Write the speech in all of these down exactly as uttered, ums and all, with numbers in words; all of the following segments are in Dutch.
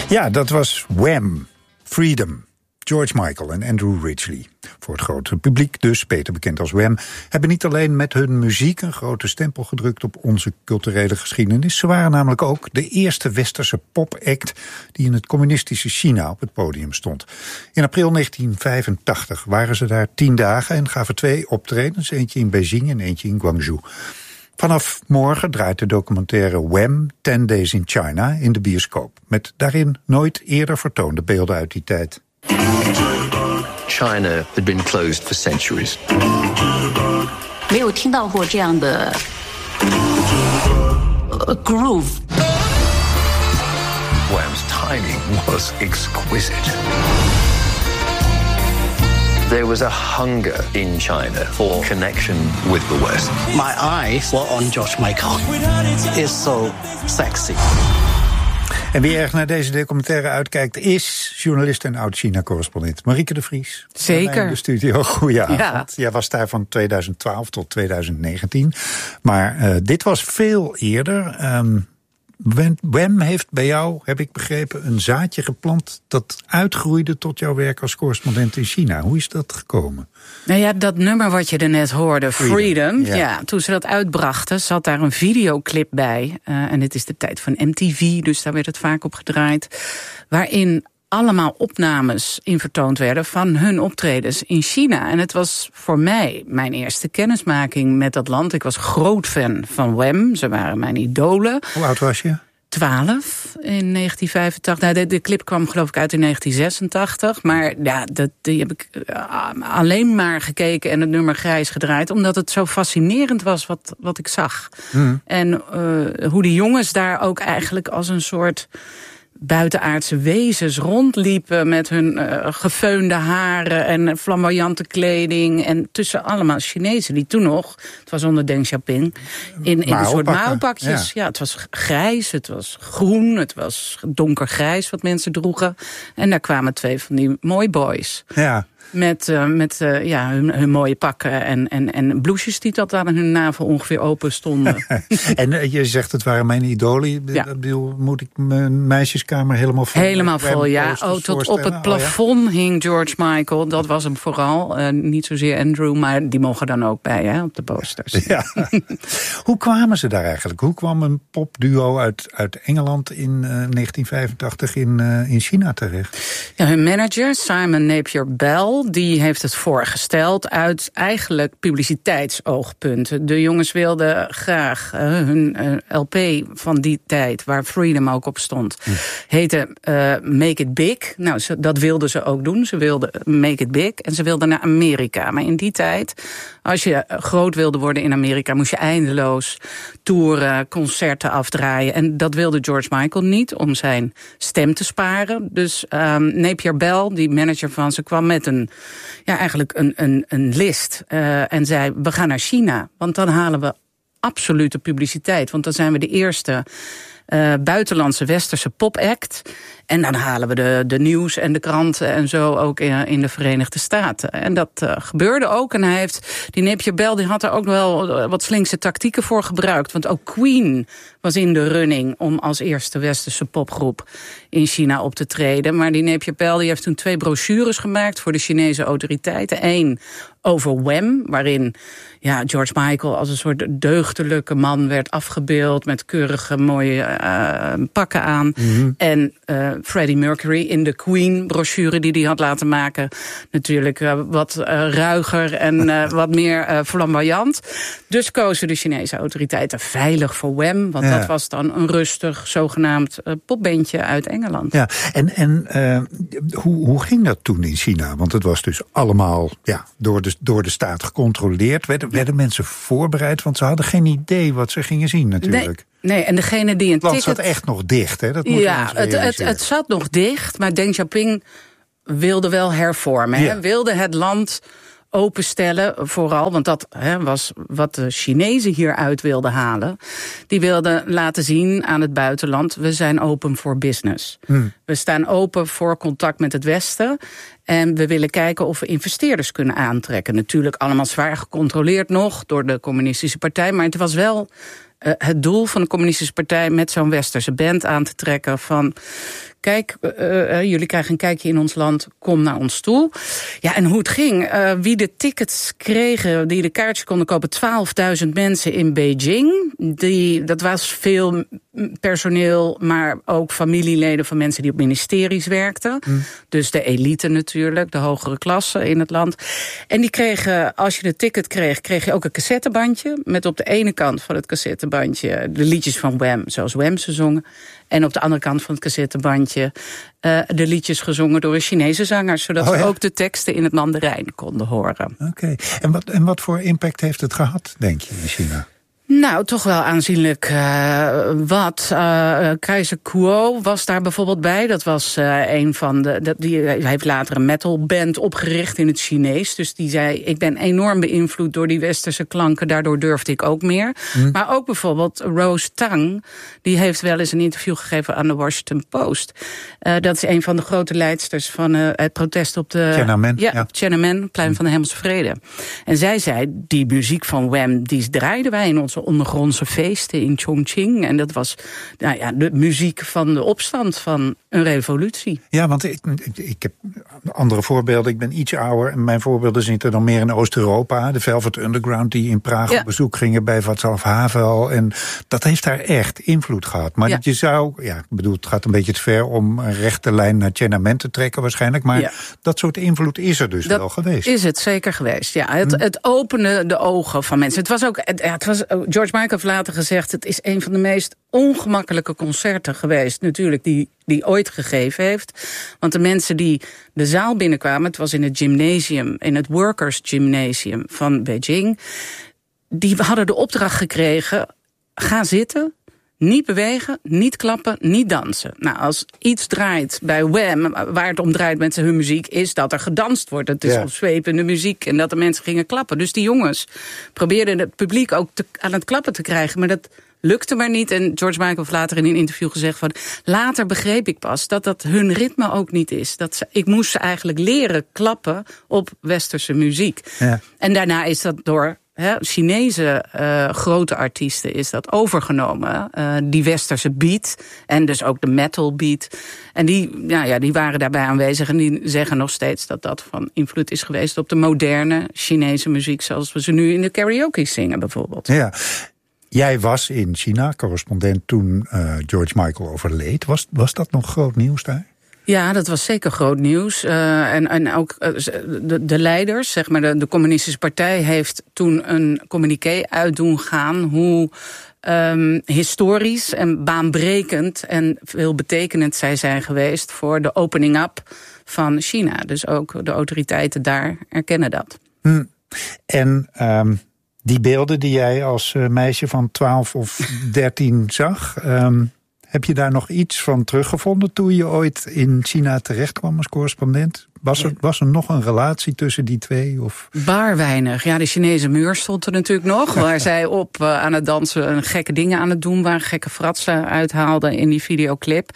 Ja, dat was Wham! Freedom. George Michael en Andrew Ridgeley. Voor het grote publiek dus, beter bekend als Wham, hebben niet alleen met hun muziek een grote stempel gedrukt op onze culturele geschiedenis. Ze waren namelijk ook de eerste westerse popact die in het communistische China op het podium stond. In april negentien vijfentachtig waren ze daar tien dagen en gaven twee optredens, eentje in Beijing en eentje in Guangzhou. Vanaf morgen draait de documentaire Wham! ten Days in China in de bioscoop, met daarin nooit eerder vertoonde beelden uit die tijd. China had been closed for centuries. 没有听到过这样的 groove. Wham's timing was exquisite. There was a hunger in China for connection with the West. My eyes were on George Michael. It's so sexy. En wie erg naar deze documentaire uitkijkt is journalist en oud-China-correspondent Marieke de Vries. Zeker. In de studio, goedenavond. Ja. Jij was daar van tweeduizend twaalf tot tweeduizend negentien. Maar uh, dit was veel eerder. Um, Wham heeft bij jou, heb ik begrepen, een zaadje geplant dat uitgroeide tot jouw werk als correspondent in China. Hoe is dat gekomen? Nou ja, dat nummer wat je er net hoorde, Freedom, Freedom ja. ja, toen ze dat uitbrachten, zat daar een videoclip bij. Uh, en dit is de tijd van M T V, dus daar werd het vaak op gedraaid. Waarin allemaal opnames in vertoond werden van hun optredens in China. En het was voor mij mijn eerste kennismaking met dat land. Ik was groot fan van Wham, ze waren mijn idolen. Hoe oud was je? twaalf in negentien vijfentachtig. Nou, de, de clip kwam geloof ik uit in negentien zesentachtig. Maar ja, dat, die heb ik uh, alleen maar gekeken en het nummer grijs gedraaid. Omdat het zo fascinerend was wat, wat ik zag. Mm. En uh, hoe die jongens daar ook eigenlijk als een soort buitenaardse wezens rondliepen met hun uh, gefeunde haren en flamboyante kleding. En tussen allemaal Chinezen die toen nog, het was onder Deng Xiaoping, in, in een soort mouwpakjes. Ja. ja, het was grijs, het was groen, het was donkergrijs wat mensen droegen. En daar kwamen twee van die mooi boys. Ja. Met, uh, met uh, ja, hun, hun mooie pakken en, en, en blouses die tot aan hun navel ongeveer open stonden. En uh, je zegt het waren mijn idolen. Ja. Bedoel, moet ik mijn meisjeskamer helemaal vol? Helemaal vol, ja. Oh, tot op het plafond oh, ja. hing George Michael. Dat was hem vooral. Uh, niet zozeer Andrew, maar die mogen dan ook bij, hè, op de posters. Ja. Hoe kwamen ze daar eigenlijk? Hoe kwam een popduo uit, uit Engeland in uh, negentien vijfentachtig in, uh, in China terecht? Ja, hun manager, Simon Napier-Bell, die heeft het voorgesteld uit eigenlijk publiciteitsoogpunten. De jongens wilden graag uh, hun uh, L P van die tijd, waar Freedom ook op stond, hm. heette uh, Make It Big. Nou, ze, dat wilden ze ook doen. Ze wilden Make It Big en ze wilden naar Amerika. Maar in die tijd, als je groot wilde worden in Amerika, moest je eindeloos toeren, concerten afdraaien. En dat wilde George Michael niet, om zijn stem te sparen. Dus um, Napier-Bell, die manager van ze, kwam met een ja, eigenlijk een, een, een list. Uh, en zei, we gaan naar China. Want dan halen we absolute publiciteit. Want dan zijn we de eerste uh, buitenlandse westerse popact. En dan halen we de, de nieuws en de kranten en zo ook in, in de Verenigde Staten. En dat uh, gebeurde ook. En hij heeft, die Napier-Bell, die had er ook wel wat slinkse tactieken voor gebruikt. Want ook Queen was in de running om als eerste westerse popgroep in China op te treden. Maar die Napier-Bell die heeft toen twee brochures gemaakt voor de Chinese autoriteiten. Eén over Wham, waarin ja, George Michael als een soort deugdelijke man werd afgebeeld met keurige mooie uh, pakken aan. Mm-hmm. En uh, Freddie Mercury in de Queen-brochure die hij had laten maken. Natuurlijk uh, wat uh, ruiger en uh, wat meer uh, flamboyant. Dus kozen de Chinese autoriteiten veilig voor Wham. Want ja. dat was dan een rustig, zogenaamd uh, popbandje uit Engeland. Ja, en, en uh, hoe, hoe ging dat toen in China? Want het was dus allemaal ja, door, de, door de staat gecontroleerd. Werden, werden mensen voorbereid? Want ze hadden geen idee wat ze gingen zien natuurlijk. Nee. Nee, en degene die een het land ticket... zat echt nog dicht, hè? Dat moet ja, het, het, het zat nog dicht, maar Deng Xiaoping wilde wel hervormen. Ja. Hè? Wilde het land openstellen, vooral, want dat hè, was wat de Chinezen hieruit wilden halen. Die wilden laten zien aan het buitenland, we zijn open voor business. Hmm. We staan open voor contact met het Westen. En we willen kijken of we investeerders kunnen aantrekken. Natuurlijk allemaal zwaar gecontroleerd nog door de Communistische Partij, maar het was wel Uh, het doel van de Communistische Partij met zo'n westerse band aan te trekken van kijk, uh, uh, jullie krijgen een kijkje in ons land, kom naar ons toe. Ja, en hoe het ging, uh, wie de tickets kregen, die de kaartjes konden kopen, twaalfduizend mensen in Beijing. Die, dat was veel personeel, maar ook familieleden van mensen die op ministeries werkten. Mm. Dus de elite natuurlijk, de hogere klasse in het land. En die kregen, als je de ticket kreeg, kreeg je ook een cassettebandje met op de ene kant van het cassettebandje de liedjes van Wham, zoals Wham ze zongen. En op de andere kant van het cassettebandje uh, de liedjes gezongen door een Chinese zanger, zodat oh, ja? ze ook de teksten in het Mandarijn konden horen. Oké. Okay. En, wat, en wat voor impact heeft het gehad, denk je, in China? Nou, toch wel aanzienlijk uh, wat. Uh, Keizer Kuo was daar bijvoorbeeld bij. Dat was uh, een van de... Dat, die, hij heeft later een metalband opgericht in het Chinees. Dus die zei, ik ben enorm beïnvloed door die westerse klanken. Daardoor durfde ik ook meer. Mm. Maar ook bijvoorbeeld Rose Tang. Die heeft wel eens een interview gegeven aan de Washington Post. Uh, dat is een van de grote leidsters van uh, het protest op de... Tiananmen. Ja, ja. Tiananmen, plein mm. van de Hemelse Vrede. En zij zei, die muziek van Wham, die draaiden wij in onze ondergrondse feesten in Chongqing. En dat was nou ja, de muziek van de opstand van een revolutie. Ja, want ik, ik, ik heb andere voorbeelden. Ik ben iets ouder en mijn voorbeelden zitten dan meer in Oost-Europa. De Velvet Underground die in Praag ja. op bezoek gingen bij Václav Havel. En dat heeft daar echt invloed gehad. Maar ja. dat je zou, ja, ik bedoel, het gaat een beetje te ver om een rechte lijn naar Tiananmen te trekken waarschijnlijk. Maar ja. dat soort invloed is er dus dat wel geweest. Is het zeker geweest, ja. Het, hm. het opende de ogen van mensen. Het was ook, het, het was, George Michael heeft later gezegd, het is een van de meest ongemakkelijke concerten geweest, natuurlijk, die, die ooit gegeven heeft. Want de mensen die de zaal binnenkwamen, het was in het gymnasium, in het Workers Gymnasium van Beijing, die hadden de opdracht gekregen, ga zitten, niet bewegen, niet klappen, niet dansen. Nou, als iets draait bij Wham, waar het om draait met hun muziek, is dat er gedanst wordt. Het is ja. opzwepende muziek en dat de mensen gingen klappen. Dus die jongens probeerden het publiek ook te, aan het klappen te krijgen, maar dat lukte maar niet. En George Michael heeft later in een interview gezegd van, later begreep ik pas dat dat hun ritme ook niet is. Dat ze, ik moest ze eigenlijk leren klappen op westerse muziek. Ja. En daarna is dat door He, Chinese uh, grote artiesten is dat overgenomen. Uh, die westerse beat en dus ook de metal beat. En die, nou ja, die waren daarbij aanwezig en die zeggen nog steeds dat dat van invloed is geweest op de moderne Chinese muziek, zoals we ze nu in de karaoke zingen bijvoorbeeld. Ja. Jij was in China, correspondent toen uh, George Michael overleed. Was, was dat nog groot nieuws daar? Ja, dat was zeker groot nieuws. Uh, en, en ook uh, de, de leiders, zeg maar, de, de communistische partij heeft toen een communiqué uit doen gaan hoe um, historisch en baanbrekend en veelbetekenend zij zijn geweest voor de opening up van China. Dus ook de autoriteiten daar erkennen dat. Hm. En um, die beelden die jij als uh, meisje van twaalf of dertien zag, Um, heb je daar nog iets van teruggevonden toen je ooit in China terecht kwam als correspondent? Was er, was er nog een relatie tussen die twee? Of? Bar weinig. Ja, de Chinese muur stond er natuurlijk nog, waar zij op uh, aan het dansen en gekke dingen aan het doen waren, gekke fratsen uithaalden in die videoclip.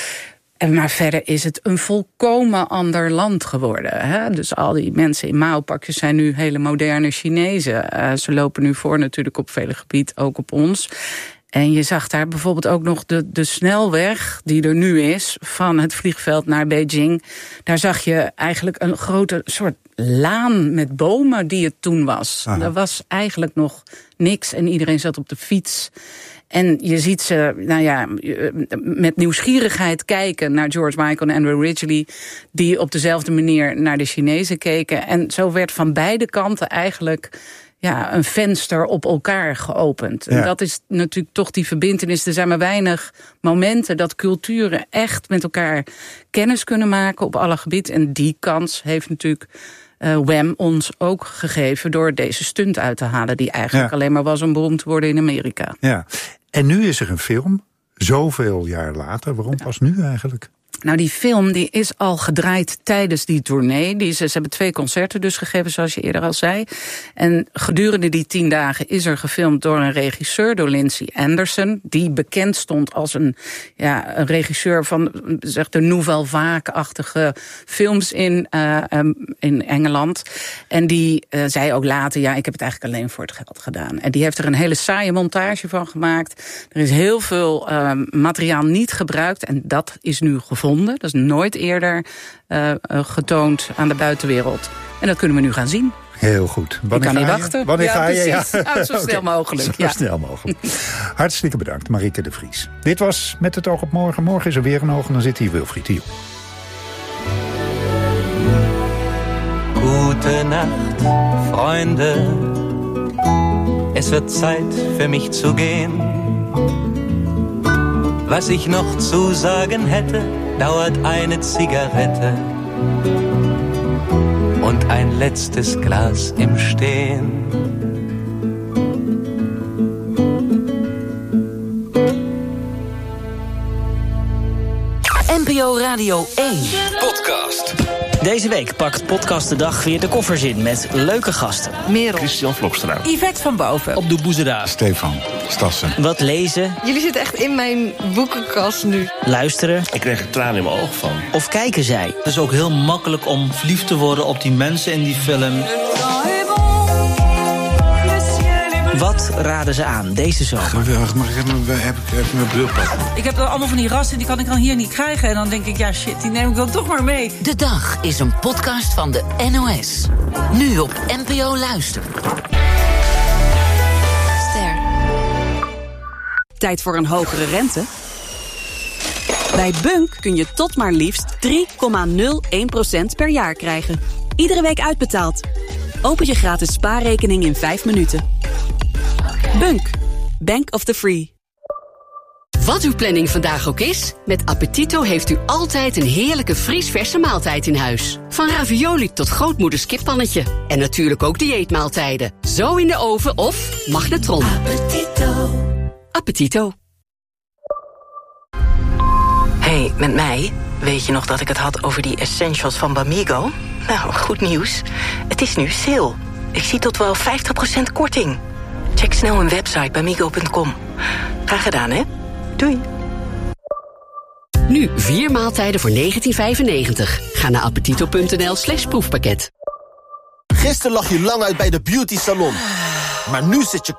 En maar verder is het een volkomen ander land geworden. Hè? Dus al die mensen in Mao-pakjes zijn nu hele moderne Chinezen. Uh, ze lopen nu voor natuurlijk op vele gebieden, ook op ons. En je zag daar bijvoorbeeld ook nog de, de snelweg die er nu is van het vliegveld naar Beijing. Daar zag je eigenlijk een grote soort laan met bomen die het toen was. Aha. Er was eigenlijk nog niks en iedereen zat op de fiets. En je ziet ze, nou ja, met nieuwsgierigheid kijken naar George Michael en Andrew Ridgeley, die op dezelfde manier naar de Chinezen keken. En zo werd van beide kanten eigenlijk ja, een venster op elkaar geopend. Ja. En dat is natuurlijk toch die verbintenis. Er zijn maar weinig momenten dat culturen echt met elkaar kennis kunnen maken op alle gebieden. En die kans heeft natuurlijk uh, Wham ons ook gegeven door deze stunt uit te halen, die eigenlijk ja. alleen maar was om beroemd te worden in Amerika. Ja. En nu is er een film, zoveel jaar later. Waarom pas nu eigenlijk? Nou, die film die is al gedraaid tijdens die tournee. Die, ze, ze hebben twee concerten dus gegeven, zoals je eerder al zei. En gedurende die tien dagen is er gefilmd door een regisseur, door Lindsay Anderson, die bekend stond als een, ja, een regisseur van zeg, de Nouvelle Vague-achtige films in, uh, um, in Engeland. En die uh, zei ook later, ja, ik heb het eigenlijk alleen voor het geld gedaan. En die heeft er een hele saaie montage van gemaakt. Er is heel veel uh, materiaal niet gebruikt en dat is nu gevonden. gevonden. Dat is nooit eerder uh, getoond aan de buitenwereld. En dat kunnen we nu gaan zien. Heel goed. Wanneer Ik kan ga niet je? wachten. Wanneer ja, ga je? Precies. Ja. Nou, zo snel okay. mogelijk. Zo ja. snel mogelijk. Hartstikke bedankt, Marieke de Vries. Dit was Met het oog op morgen. Morgen is er weer een oog en dan zit hier Wilfried de Jong. Gute Nacht, Freunde. Es wird Zeit für mich zu gehen. Was ich noch zu sagen hätte, dauert eine Zigarette und ein letztes Glas im Stehen. N P O Radio één. Podcast. Deze week pakt Podcast de Dag weer de koffers in met leuke gasten. Merel. Christian Vlokstra. Yvette van Boven. Op de Boezeraar. Stefan Stassen. Wat lezen. Jullie zitten echt in mijn boekenkast nu. Luisteren. Ik kreeg er tranen in mijn ogen van. Of kijken zij. Het is ook heel makkelijk om verliefd te worden op die mensen in die film. Wat raden ze aan deze zomer? Geweldig, mag ik even, heb ik even mijn bril pakken? Ik heb er allemaal van die rassen, die kan ik dan hier niet krijgen. En dan denk ik, ja shit, die neem ik dan toch maar mee. De Dag is een podcast van de N O S. Nu op N P O Luister. Ster. Tijd voor een hogere rente? Bij Bunk kun je tot maar liefst drie komma nul één procent per jaar krijgen. Iedere week uitbetaald. Open je gratis spaarrekening in vijf minuten. Bunk. Bank of the Free. Wat uw planning vandaag ook is, met Appetito heeft u altijd een heerlijke vriesverse maaltijd in huis. Van ravioli tot grootmoeders kippannetje. En natuurlijk ook dieetmaaltijden. Zo in de oven of magnetron. Appetito. Appetito. Hey, met mij? Weet je nog dat ik het had over die essentials van Bamigo? Nou, goed nieuws. Het is nu sale. Ik zie tot wel vijftig procent korting. Check snel hun website bamigo punt com. Graag gedaan, hè? Doei. Nu vier maaltijden voor negentien vijfennegentig. Ga naar appetito punt n l slash proefpakket. Gisteren lag je lang uit bij de beauty salon. Maar nu zit je